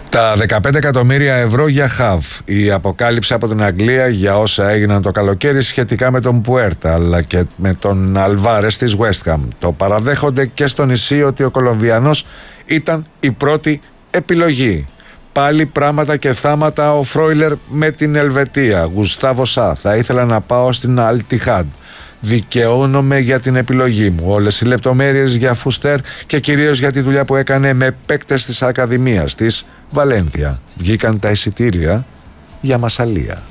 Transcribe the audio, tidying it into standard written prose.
Τα 15 εκατομμύρια ευρώ για Χαβ. Η αποκάλυψη από την Αγγλία για όσα έγιναν το καλοκαίρι σχετικά με τον Πουέρτα αλλά και με τον Αλβάρες της West Ham. Το παραδέχονται και στο νησί ότι ο Κολομβιανός ήταν η πρώτη επιλογή. Πάλι πράγματα και θάματα ο Φρόιλερ με την Ελβετία. Γουστάβο Σα, θα ήθελα να πάω στην Αλ Τιχάντ. Δικαιώνομαι για την επιλογή μου. Όλες οι λεπτομέρειες για Φουστέρ και κυρίως για τη δουλειά που έκανε με παίκτες της Ακαδημίας της Βαλένθια. Βγήκαν τα εισιτήρια για Μασσαλία.